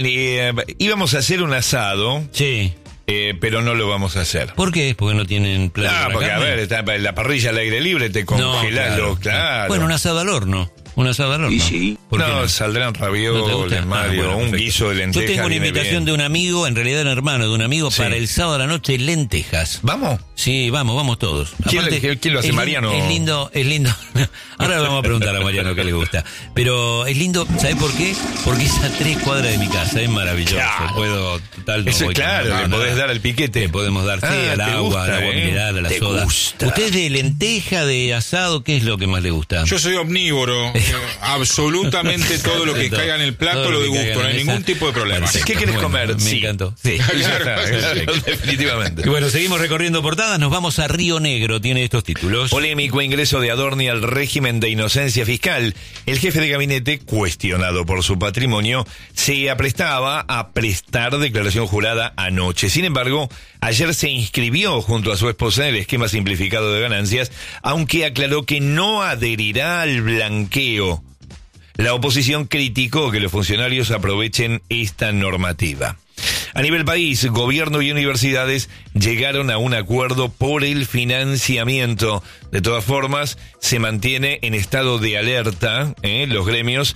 íbamos a hacer un asado. Sí. Pero no lo vamos a hacer. ¿Por qué? Porque no tienen plata. No, porque carne. A ver, está la parrilla al aire libre, te congelás, claro. Bueno, un asado al horno. Un asado al horno. Sí. No, saldrán ravioles, Mario, un guiso de lentejas. Yo tengo una invitación de un amigo, en realidad un hermano de un amigo, para el sábado a la noche, lentejas. ¿Vamos? Sí, vamos todos. ¿Quién lo hace, Mariano? Es lindo. Ahora le vamos a preguntar a Mariano qué le gusta. Pero es lindo, ¿sabés por qué? Porque es a 3 cuadras de mi casa, es maravilloso. Claro. Puedo, total, Eso es claro, le podés dar al piquete. Le podemos dar al agua, al agua mineral, a la soda. Gusta. ¿Usted es de lenteja, de asado? ¿Qué es lo que más le gusta? Yo soy omnívoro. Absolutamente todo lo que caiga en el plato lo degusto, no hay ningún tipo de problema. ¿Qué querés comer? Me encantó. Sí. Claro, definitivamente. Y bueno, seguimos recorriendo portadas, nos vamos a Río Negro, tiene estos títulos. Polémico ingreso de Adorni al régimen de inocencia fiscal. El jefe de gabinete, cuestionado por su patrimonio, se aprestaba a prestar declaración jurada anoche. Sin embargo, ayer se inscribió junto a su esposa en el esquema simplificado de ganancias, aunque aclaró que no adherirá al blanqueo. La oposición criticó que los funcionarios aprovechen esta normativa. A nivel país, gobierno y universidades llegaron a un acuerdo por el financiamiento. De todas formas, se mantiene en estado de alerta los gremios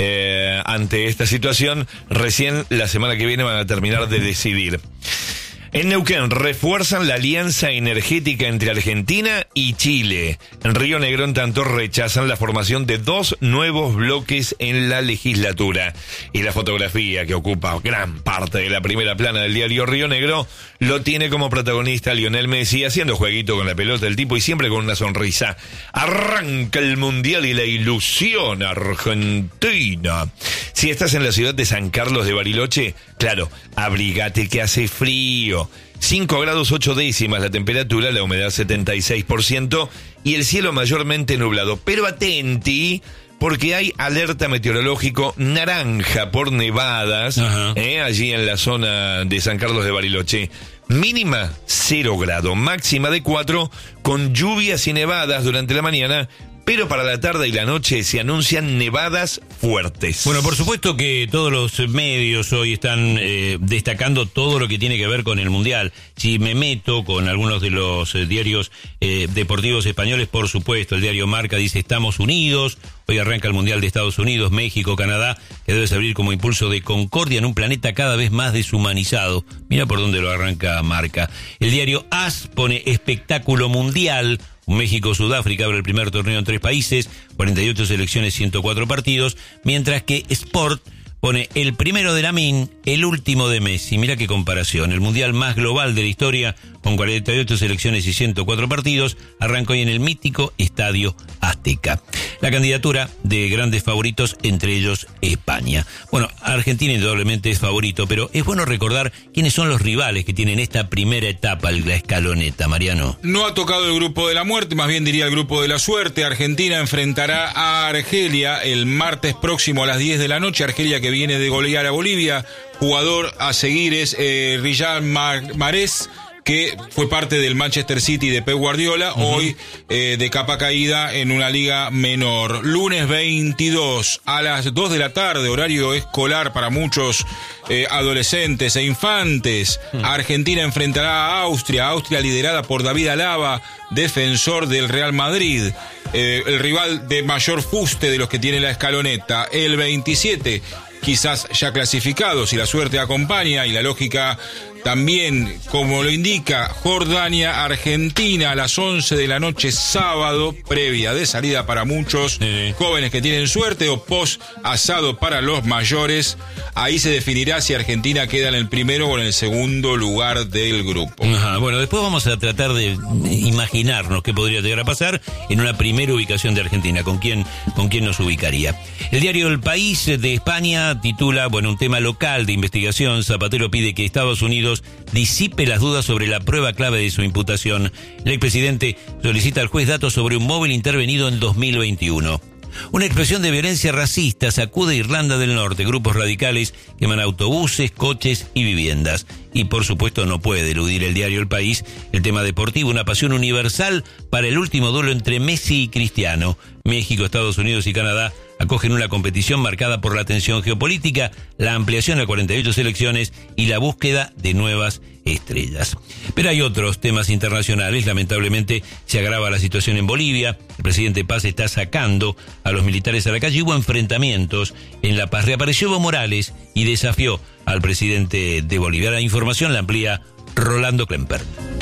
ante esta situación. Recién la semana que viene van a terminar de decidir. En Neuquén refuerzan la alianza energética entre Argentina y Chile. En Río Negro, en tanto, rechazan la formación de 2 nuevos bloques en la legislatura. Y la fotografía que ocupa gran parte de la primera plana del diario Río Negro lo tiene como protagonista Lionel Messi haciendo jueguito con la pelota del tipo y siempre con una sonrisa. Arranca el Mundial y la ilusión argentina. Si estás en la ciudad de San Carlos de Bariloche, claro, abrigate que hace frío. 5 grados 8 décimas la temperatura, la humedad 76% y el cielo mayormente nublado. Pero atenti, porque hay alerta meteorológico naranja por nevadas allí en la zona de San Carlos de Bariloche. Mínima 0 grado, máxima de 4, con lluvias y nevadas durante la mañana, pero para la tarde y la noche se anuncian nevadas fuertes. Bueno, por supuesto que todos los medios hoy están destacando todo lo que tiene que ver con el Mundial. Si me meto con algunos de los diarios deportivos españoles, por supuesto, el diario Marca dice estamos unidos. Hoy arranca el Mundial de Estados Unidos, México, Canadá, que debe servir como impulso de concordia en un planeta cada vez más deshumanizado. Mira por dónde lo arranca Marca. El diario AS pone espectáculo mundial. México-Sudáfrica abre el primer torneo en 3 países, 48 selecciones, 104 partidos, mientras que Sport pone el primero de Lamine, el último de Messi. Mira qué comparación. El mundial más global de la historia, con 48 selecciones y 104 partidos, arrancó hoy en el mítico Estadio Azteca. La candidatura de grandes favoritos, entre ellos España. Bueno, Argentina indudablemente es favorito, pero es bueno recordar quiénes son los rivales que tienen esta primera etapa, la escaloneta, Mariano. No ha tocado el grupo de la muerte, más bien diría el grupo de la suerte. Argentina enfrentará a Argelia el martes próximo a las 10 de la noche. Argelia que viene de golear a Bolivia. Jugador a seguir es Riyad Mahrez, que fue parte del Manchester City de Pep Guardiola, hoy de capa caída en una liga menor. Lunes 22 a las 2 de la tarde, horario escolar para muchos adolescentes e infantes. Argentina enfrentará a Austria liderada por David Alaba, defensor del Real Madrid. El rival de mayor fuste de los que tiene la escaloneta. El 27, quizás ya clasificado, si la suerte acompaña y la lógica también, como lo indica, Jordania-Argentina a las 11 de la noche sábado, previa de salida para muchos jóvenes que tienen suerte o post asado para los mayores. Ahí se definirá si Argentina queda en el primero o en el segundo lugar del grupo. Bueno, después vamos a tratar de imaginarnos qué podría llegar a pasar en una primera ubicación de Argentina, con quién nos ubicaría. El diario El País de España titula, un tema local de investigación. Zapatero pide que Estados Unidos disipe las dudas sobre la prueba clave de su imputación. El expresidente solicita al juez datos sobre un móvil intervenido en 2021. Una explosión de violencia racista sacude Irlanda del Norte. Grupos radicales queman autobuses, coches y viviendas. Y por supuesto no puede eludir el diario El País el tema deportivo, una pasión universal para el último duelo entre Messi y Cristiano. México, Estados Unidos y Canadá acogen una competición marcada por la tensión geopolítica, la ampliación a 48 selecciones y la búsqueda de nuevas estrellas. Pero hay otros temas internacionales. Lamentablemente se agrava la situación en Bolivia. El presidente Paz está sacando a los militares a la calle. Hubo enfrentamientos en La Paz. Reapareció Evo Morales y desafió al presidente de Bolivia. La información la amplía Rolando Klemper.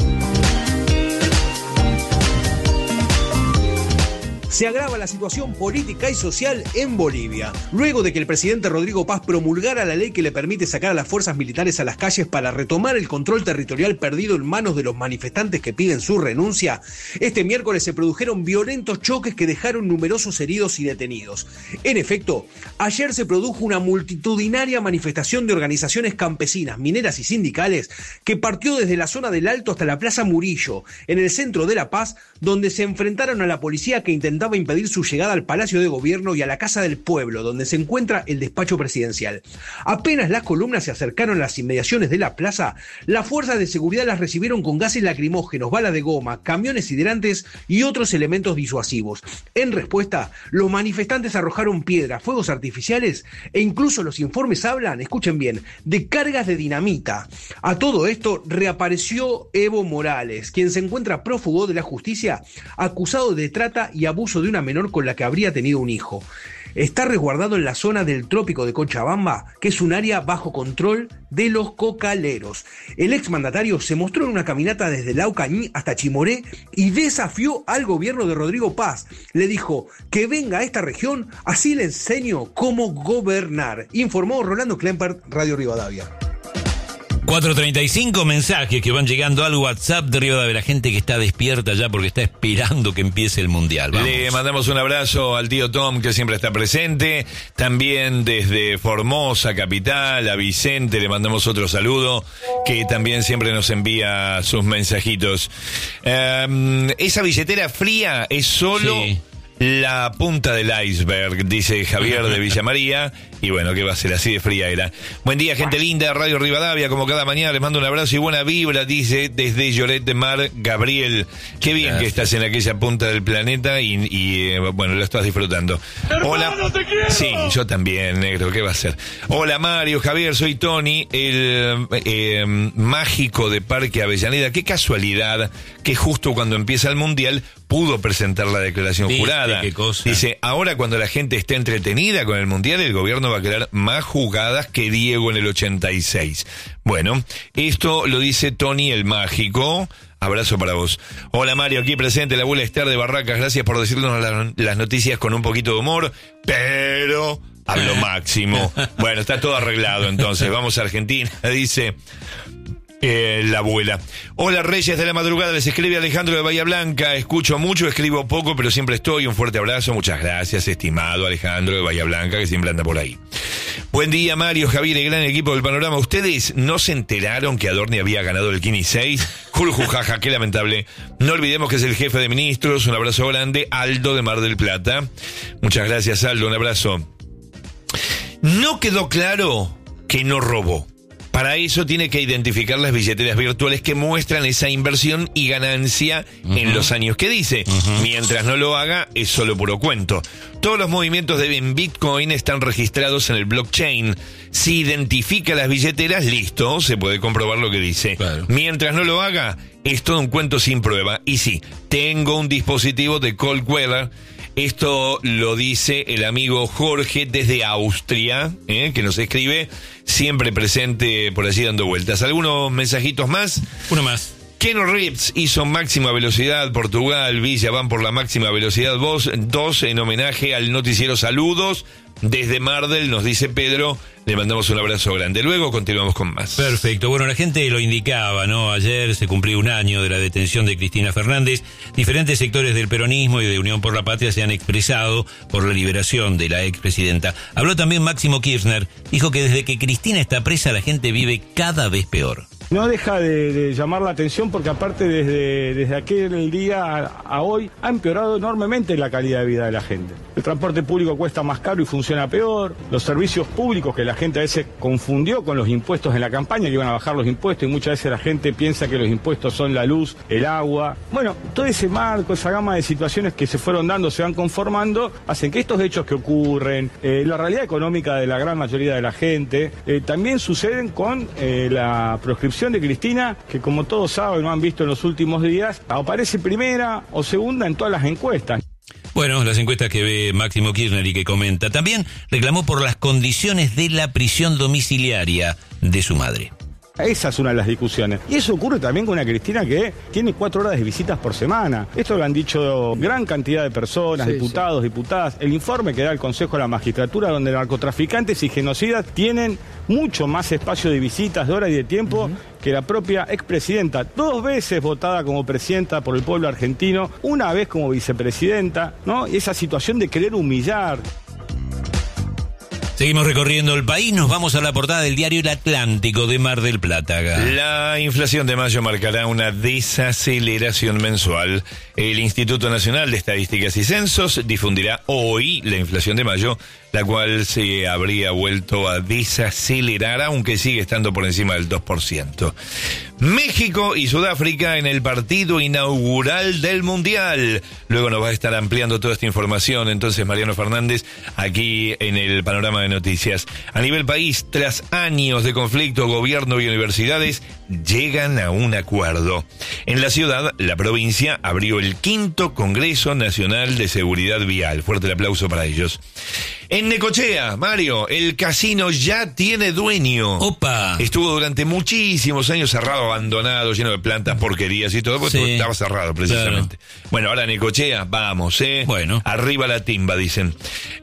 Se agrava la situación política y social en Bolivia. Luego de que el presidente Rodrigo Paz promulgara la ley que le permite sacar a las fuerzas militares a las calles para retomar el control territorial perdido en manos de los manifestantes que piden su renuncia, este miércoles se produjeron violentos choques que dejaron numerosos heridos y detenidos. En efecto, ayer se produjo una multitudinaria manifestación de organizaciones campesinas, mineras y sindicales que partió desde la zona del Alto hasta la Plaza Murillo, en el centro de La Paz, donde se enfrentaron a la policía que intentaba impedir su llegada al Palacio de Gobierno y a la Casa del Pueblo, donde se encuentra el despacho presidencial. Apenas las columnas se acercaron a las inmediaciones de la plaza, las fuerzas de seguridad las recibieron con gases lacrimógenos, balas de goma, camiones hidrantes y otros elementos disuasivos. En respuesta, los manifestantes arrojaron piedras, fuegos artificiales e incluso los informes hablan, escuchen bien, de cargas de dinamita. A todo esto reapareció Evo Morales, quien se encuentra prófugo de la justicia, acusado de trata y abuso de una menor con la que habría tenido un hijo. Está resguardado en la zona del trópico de Cochabamba, que es un área bajo control de los cocaleros. El exmandatario se mostró en una caminata desde Laucañí hasta Chimoré y desafió al gobierno de Rodrigo Paz. Le dijo que venga a esta región, así le enseño cómo gobernar. Informó Rolando Klemper, Radio Rivadavia. 4:35 mensajes que van llegando al WhatsApp de Rivadavia. La gente que está despierta ya porque está esperando que empiece el Mundial. Vamos. Le mandamos un abrazo al tío Tom, que siempre está presente. También desde Formosa, capital, a Vicente le mandamos otro saludo, que también siempre nos envía sus mensajitos. Esa billetera fría es solo... Sí. La punta del iceberg, dice Javier de Villa María. Y bueno, ¿qué va a ser? Así de fría era. Buen día, gente linda de Radio Rivadavia. Como cada mañana les mando un abrazo y buena vibra, dice desde Lloret de Mar, Gabriel. Qué bien que estás en aquella punta del planeta y bueno, lo estás disfrutando. Hola. Hermano, te quiero. Sí, yo también, negro. ¿Qué va a ser? Hola, Mario, Javier, soy Tony, el mágico de Parque Avellaneda. Qué casualidad que justo cuando empieza el Mundial pudo presentar la declaración jurada. Qué cosa. Dice, ahora cuando la gente esté entretenida con el Mundial, el gobierno va a crear más jugadas que Diego en el 86. Bueno, esto lo dice Tony el Mágico. Abrazo para vos. Hola Mario, aquí presente, la abuela Esther de Barracas. Gracias por decirnos las noticias con un poquito de humor, pero a lo máximo. Bueno, está todo arreglado entonces. Vamos a Argentina, dice... la abuela. Hola Reyes de la Madrugada, les escribe Alejandro de Bahía Blanca. Escucho mucho, escribo poco, pero siempre estoy. Un fuerte abrazo, muchas gracias, estimado Alejandro de Bahía Blanca, que siempre anda por ahí. Buen día Mario, Javier, el gran equipo del Panorama. ¿Ustedes no se enteraron que Adorni había ganado el Kini 6? Juljujaja, qué lamentable. No olvidemos que es el jefe de ministros. Un abrazo grande, Aldo de Mar del Plata. Muchas gracias Aldo, un abrazo. No quedó claro que no robó. Para eso tiene que identificar las billeteras virtuales que muestran esa inversión y ganancia en los años que dice. Mientras no lo haga, es solo puro cuento. Todos los movimientos de Bitcoin están registrados en el blockchain. Si identifica las billeteras, listo, se puede comprobar lo que dice. Claro. Mientras no lo haga, es todo un cuento sin prueba. Y sí, tengo un dispositivo de Cold Weather. Esto lo dice el amigo Jorge desde Austria, que nos escribe, siempre presente por allí dando vueltas. ¿Algunos mensajitos más? Uno más. Keanu Reeves hizo máxima velocidad, Portugal, Villa van por la máxima velocidad, vos 2 en homenaje al noticiero Saludos. Desde Mardel, nos dice Pedro, le mandamos un abrazo grande. Luego continuamos con más. Perfecto. Bueno, la gente lo indicaba, ¿no? Ayer se cumplió un año de la detención de Cristina Fernández. Diferentes sectores del peronismo y de Unión por la Patria se han expresado por la liberación de la expresidenta. Habló también Máximo Kirchner. Dijo que desde que Cristina está presa la gente vive cada vez peor. no deja de llamar la atención porque aparte desde aquel día a hoy ha empeorado enormemente la calidad de vida de la gente. El transporte público cuesta más caro y funciona peor, los servicios públicos que la gente a veces confundió con los impuestos en la campaña, que iban a bajar los impuestos y muchas veces la gente piensa que los impuestos son la luz, el agua. Bueno, todo ese marco, esa gama de situaciones que se fueron dando, se van conformando, hacen que estos hechos que ocurren, la realidad económica de la gran mayoría de la gente, también suceden con la proscripción de Cristina, que como todos saben, no han visto en los últimos días, aparece primera o segunda en todas las encuestas. Bueno, las encuestas que ve Máximo Kirchner y que comenta. También reclamó por las condiciones de la prisión domiciliaria de su madre. Esa es una de las discusiones. Y eso ocurre también con una Cristina que tiene 4 horas de visitas por semana. Esto lo han dicho gran cantidad de personas, diputados, diputadas. El informe que da el Consejo de la Magistratura, donde narcotraficantes y genocidas tienen mucho más espacio de visitas, de horas y de tiempo que la propia expresidenta, 2 veces votada como presidenta por el pueblo argentino, una vez como vicepresidenta, ¿no? Y esa situación de querer humillar. Seguimos recorriendo el país, nos vamos a la portada del diario El Atlántico de Mar del Plata. La inflación de mayo marcará una desaceleración mensual. El Instituto Nacional de Estadísticas y Censos difundirá hoy la inflación de mayo, la cual se habría vuelto a desacelerar, aunque sigue estando por encima del 2%. México y Sudáfrica en el partido inaugural del Mundial. Luego nos va a estar ampliando toda esta información, entonces, Mariano Fernández, aquí en el Panorama de Noticias. A nivel país, tras años de conflicto, gobierno y universidades llegan a un acuerdo. En la ciudad, la provincia abrió el 5º Congreso Nacional de Seguridad Vial. Fuerte el aplauso para ellos. En Necochea, Mario, el casino ya tiene dueño. ¡Opa! Estuvo durante muchísimos años cerrado, abandonado, lleno de plantas, porquerías y todo, porque estaba cerrado precisamente. Claro. Bueno, ahora Necochea, vamos, Bueno. Arriba la timba, dicen.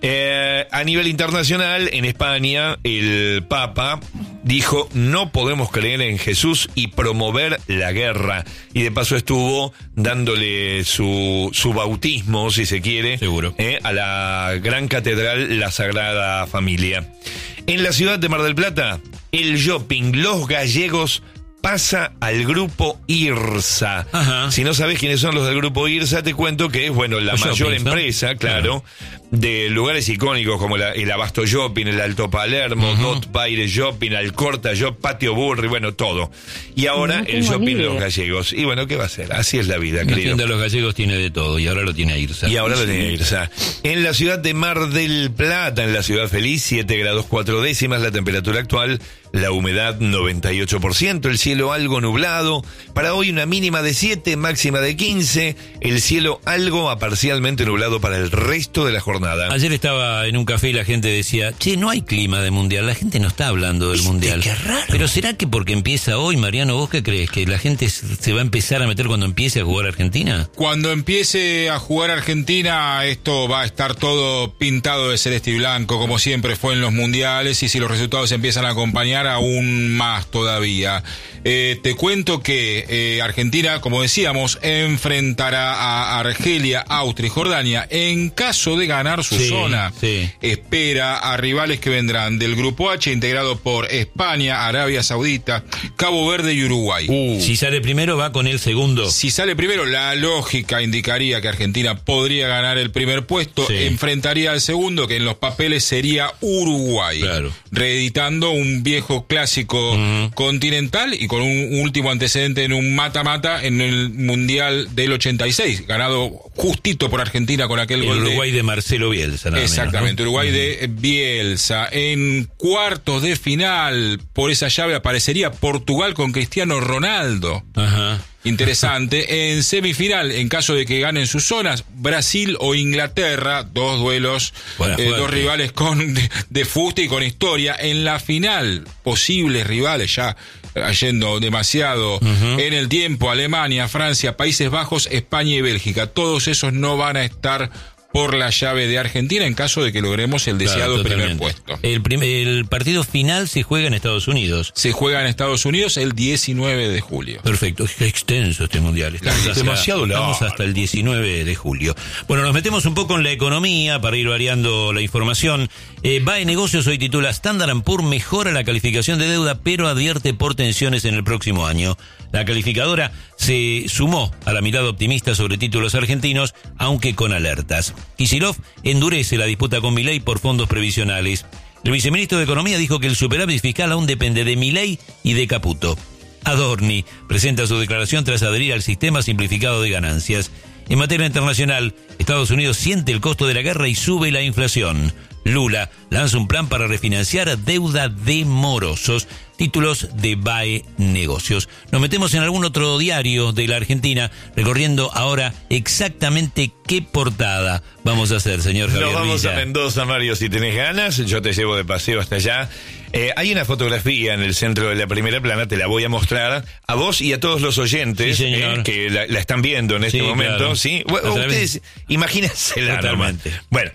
A nivel internacional, en España, el Papa dijo: no podemos creer en Jesús y promover la guerra. Y de paso estuvo dándole su bautismo, si se quiere, seguro, a la gran catedral, la Sagrada Familia. En la ciudad de Mar del Plata, el shopping Los Gallegos pasa al grupo IRSA. Ajá. Si no sabes quiénes son los del grupo IRSA, te cuento que es, bueno, la mayor shoppings, empresa, ¿no? Claro, de lugares icónicos como el Abasto Shopping, el Alto Palermo, Dot Baile Shopping, Alcorta Shopping, Patio Burri, bueno, todo. Y ahora el shopping Los Gallegos. Y bueno, ¿qué va a ser? Así es la vida, querido. La tienda Los Gallegos tiene de todo y ahora lo tiene IRSA. Y ahora lo tiene IRSA. En la ciudad de Mar del Plata, en la ciudad feliz, 7 grados 4 décimas la temperatura actual, la humedad 98%, el cielo algo nublado, para hoy una mínima de 7, máxima de 15, el cielo algo a parcialmente nublado para el resto de la jornada. Ayer estaba en un café y la gente decía: che, no hay clima de mundial, la gente no está hablando del mundial. Qué raro. Pero ¿será que porque empieza hoy, Mariano, vos qué crees? ¿Que la gente se va a empezar a meter cuando empiece a jugar Argentina? Cuando empiece a jugar Argentina, esto va a estar todo pintado de celeste y blanco, como siempre fue en los mundiales, y si los resultados empiezan a acompañar, aún más todavía. Te cuento que Argentina, como decíamos, enfrentará a Argelia, Austria y Jordania. En caso de ganar su zona, espera a rivales que vendrán del Grupo H, integrado por España, Arabia Saudita, Cabo Verde y Uruguay. Si sale primero, va con el segundo. Si sale primero, la lógica indicaría que Argentina podría ganar el primer puesto, enfrentaría al segundo, que en los papeles sería Uruguay, reeditando un viejo clásico continental y con un último antecedente en un mata-mata en el Mundial del 86, ganado justito por Argentina con aquel gol Uruguay de Marcelo Bielsa. Exactamente, menos, ¿no? Uruguay de Bielsa. En cuartos de final, por esa llave aparecería Portugal con Cristiano Ronaldo. Ajá. Interesante. En semifinal, en caso de que ganen sus zonas, Brasil o Inglaterra, 2 duelos, 2 rivales de fuste y con historia. En la final, posibles rivales ya yendo demasiado en el tiempo, Alemania, Francia, Países Bajos, España y Bélgica. Todos esos no van a estar por la llave de Argentina en caso de que logremos el deseado primer puesto. El partido final se juega en Estados Unidos. Se juega en Estados Unidos el 19 de julio. Perfecto, es extenso este mundial. Demasiado largo. Estamos hasta el 19 de julio. Bueno, nos metemos un poco en la economía para ir variando la información. BAE Negocios hoy titula: Standard & Poor's mejora la calificación de deuda, pero advierte por tensiones en el próximo año. La calificadora se sumó a la mirada optimista sobre títulos argentinos, aunque con alertas. Kicillof endurece la disputa con Milei por fondos previsionales. El viceministro de Economía dijo que el superávit fiscal aún depende de Milei y de Caputo. Adorni presenta su declaración tras adherir al sistema simplificado de ganancias. En materia internacional, Estados Unidos siente el costo de la guerra y sube la inflación. Lula lanza un plan para refinanciar deuda de morosos. Títulos de BAE Negocios. Nos metemos en algún otro diario de la Argentina, recorriendo ahora exactamente qué portada vamos a hacer, señor Javier Nos vamos Villa. a Mendoza, Mario, si tenés ganas. Yo te llevo de paseo hasta allá. Hay una fotografía en el centro de la primera plana, te la voy a mostrar a vos y a todos los oyentes, Sí, señor. que la están viendo en este momento. Claro. ¿Sí? Ustedes imagínensela. Totalmente. Bueno,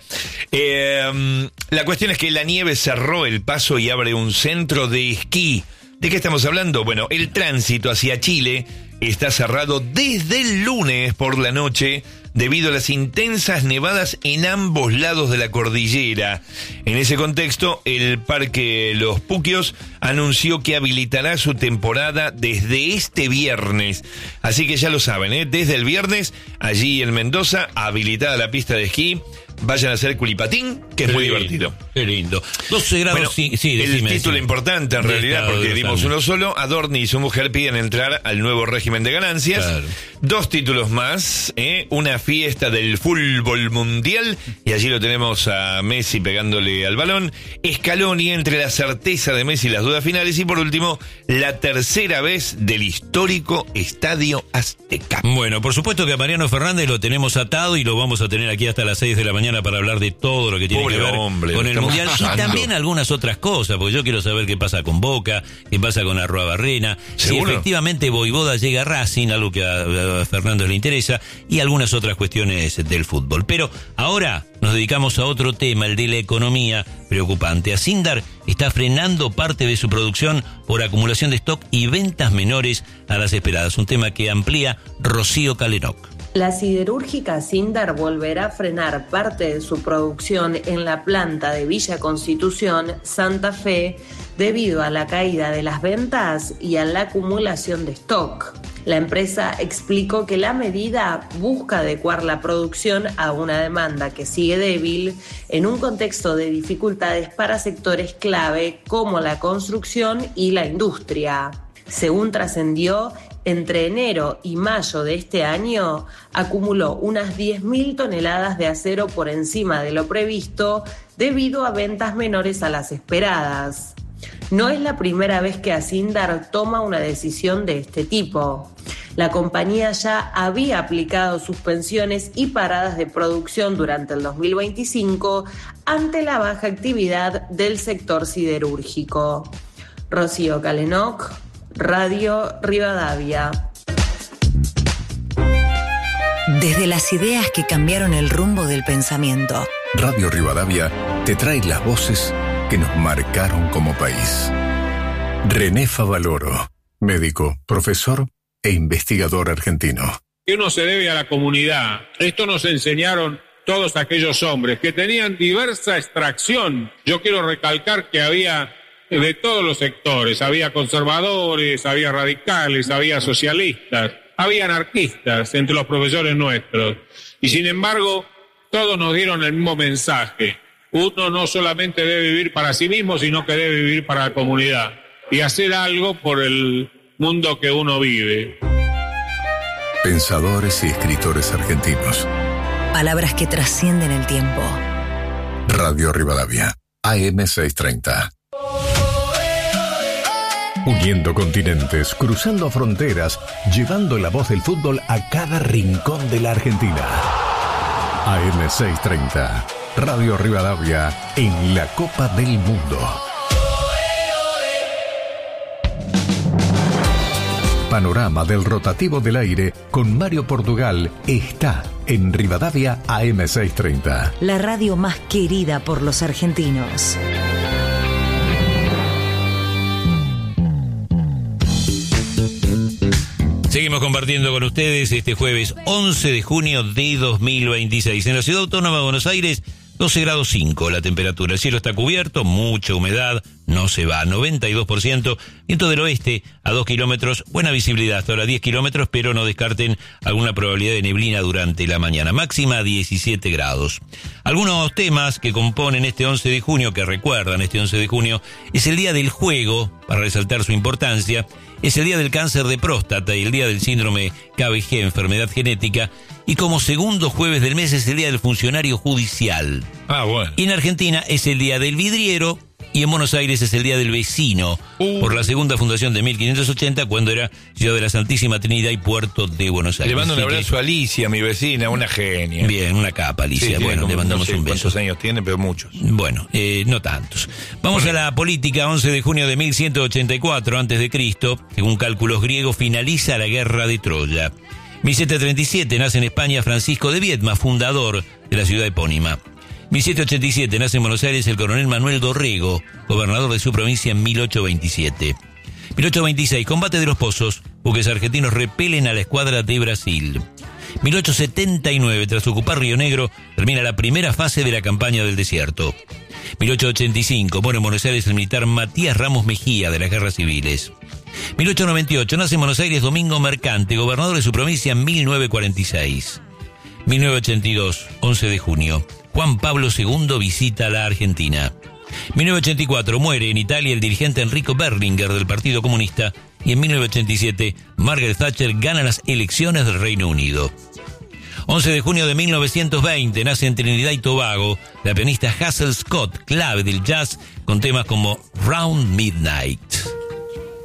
la cuestión es que la nieve cerró el paso y abre un centro de esquí. ¿De qué estamos hablando? Bueno, el tránsito hacia Chile está cerrado desde el lunes por la noche debido a las intensas nevadas en ambos lados de la cordillera. En ese contexto, el Parque Los Puquios anunció que habilitará su temporada desde este viernes. Así que ya lo saben, desde el viernes, allí en Mendoza, habilitada la pista de esquí. Vayan a hacer culipatín, que es muy divertido. Qué lindo. 12 grados, Bueno, sí, el decime. título importante en De realidad, Estado porque de los dimos Andes. uno solo. Adorni y su mujer piden entrar al nuevo régimen de ganancias. Claro. 2 títulos más, una fiesta del fútbol mundial, y allí lo tenemos a Messi pegándole al balón. Scaloni entre la certeza de Messi y las dudas finales. Y por último, la tercera vez del histórico Estadio Azteca. Bueno, por supuesto que a Mariano Fernández lo tenemos atado y lo vamos a tener aquí hasta las 6 de la mañana para hablar de todo lo que tiene Pobre que ver hombre, con lo el estamos Mundial y pasando. también algunas otras cosas, porque yo quiero saber qué pasa con Boca, qué pasa con Arruabarrena, si ¿Seguro? efectivamente Voivoda llega a Racing, algo que a Fernando le interesa, y algunas otras cuestiones del fútbol. Pero ahora nos dedicamos a otro tema, el de la economía preocupante. Asindar está frenando parte de su producción por acumulación de stock y ventas menores a las esperadas, un tema que amplía Rocío Calenoc. La siderúrgica Asindar volverá a frenar parte de su producción en la planta de Villa Constitución, Santa Fe, debido a la caída de las ventas y a la acumulación de stock. La empresa explicó que la medida busca adecuar la producción a una demanda que sigue débil en un contexto de dificultades para sectores clave como la construcción y la industria. Según trascendió, entre enero y mayo de este año acumuló unas 10.000 toneladas de acero por encima de lo previsto debido a ventas menores a las esperadas. No es la primera vez que Asindar toma una decisión de este tipo. La compañía ya había aplicado suspensiones y paradas de producción durante el 2025 ante la baja actividad del sector siderúrgico. Rocío Calenoc, Radio Rivadavia. Desde las ideas que cambiaron el rumbo del pensamiento. Radio Rivadavia te trae las voces que nos marcaron como país. René Favaloro, médico, profesor e investigador argentino. Que uno se debe a la comunidad. Esto nos enseñaron todos aquellos hombres que tenían diversa extracción. Yo quiero recalcar que había de todos los sectores, había conservadores, había radicales, había socialistas, había anarquistas entre los profesores nuestros. Y sin embargo, todos nos dieron el mismo mensaje. Uno no solamente debe vivir para sí mismo, sino que debe vivir para la comunidad y hacer algo por el mundo que uno vive. Pensadores y escritores argentinos. Palabras que trascienden el tiempo. Radio Rivadavia, AM 630. Uniendo continentes, cruzando fronteras, llevando la voz del fútbol a cada rincón de la Argentina. AM 630, Radio Rivadavia en la Copa del Mundo. panorama del rotativo del aire con Mario Portugal está en Rivadavia AM630. La radio más querida por los argentinos. Seguimos compartiendo con ustedes este jueves 11 de junio de 2026. En la Ciudad Autónoma de Buenos Aires, 12 grados 5 la temperatura. El cielo está cubierto, mucha humedad, no se va, 92%. Viento del oeste a 2 kilómetros, buena visibilidad hasta ahora 10 kilómetros, pero no descarten alguna probabilidad de neblina durante la mañana. Máxima 17 grados. Algunos temas que componen este 11 de junio, que recuerdan este 11 de junio, es el día del juego, para resaltar su importancia. Es el día del cáncer de próstata y el día del síndrome KBG, enfermedad genética. Y como segundo jueves del mes es el día del funcionario judicial. Bueno. Y en Argentina es el día del vidriero y en Buenos Aires es el día del vecino, por la segunda fundación de 1580, cuando era Ciudad de la Santísima Trinidad y Puerto de Buenos Aires. Le mando un abrazo a Alicia, mi vecina, una genia. Bien, una capa, Alicia. Sí, bueno, le mandamos un beso. ¿Cuántos años tiene? Pero muchos. Bueno, no tantos. Vamos a la política. 11 de junio de 1184 a.C., según cálculos griegos, finaliza la guerra de Troya. 1737 nace en España Francisco de Viedma, fundador de la ciudad epónima. 1787 nace en Buenos Aires el coronel Manuel Dorrego, gobernador de su provincia en 1827. 1826, combate de los Pozos, buques argentinos repelen a la escuadra de Brasil. 1879, tras ocupar Río Negro, termina la primera fase de la campaña del desierto. 1885, muere en Buenos Aires el militar Matías Ramos Mejía de las Guerras Civiles. 1898, nace en Buenos Aires Domingo Mercante, gobernador de su provincia en 1946. 1982, 11 de junio, Juan Pablo II visita la Argentina. 1984, muere en Italia el dirigente Enrico Berlinguer del Partido Comunista y en 1987, Margaret Thatcher gana las elecciones del Reino Unido. 11 de junio de 1920, nace en Trinidad y Tobago la pianista Hazel Scott, clave del jazz, con temas como Round Midnight.